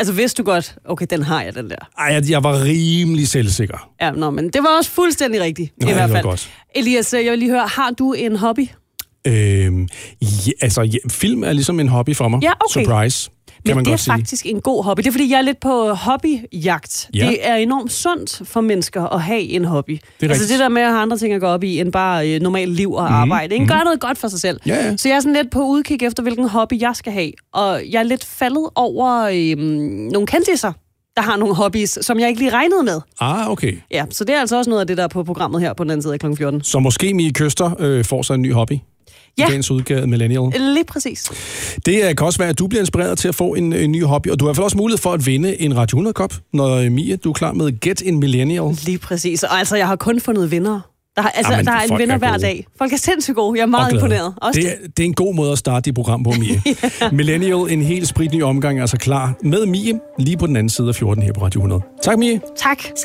Altså, vidste du godt, okay, den har jeg, den der? Ej, jeg var rimelig selvsikker. Ja, men det var også fuldstændig rigtigt, i hvert fald. Godt. Elias, jeg vil lige høre, har du en hobby? Film er ligesom en hobby for mig. Ja, okay. Surprise. Men det er faktisk en god hobby. Det er, fordi jeg er lidt på hobbyjagt. Ja. Det er enormt sundt for mennesker at have en hobby. Det der med at have andre ting at gå op i, end bare normalt liv og arbejde. Gør noget godt for sig selv. Ja. Så jeg er sådan lidt på udkig efter, hvilken hobby jeg skal have. Og jeg er lidt faldet over nogle kendisser, der har nogle hobbies, som jeg ikke lige regnede med. Okay. Ja, så det er altså også noget af det, der er på programmet her på den anden side af kl. 14. Så måske Mie Køster får sig en ny hobby? Ja. I dagens udgave Millennial. Lige præcis. Det kan også være, at du bliver inspireret til at få en ny hobby, og du har i hvert fald også mulighed for at vinde en Radio 100-kop, når Mie, du er klar med Get in Millennial. Lige præcis. Og altså, jeg har kun fundet vinder. Der er en vinder hver dag. Folk er sindssygt gode. Jeg er meget imponeret. Det er en god måde at starte dit program på, Mie. Ja. Millennial, en helt spritny omgang, er altså klar med Mie, lige på den anden side af 14 her på Radio 100. Tak, Mie. Tak.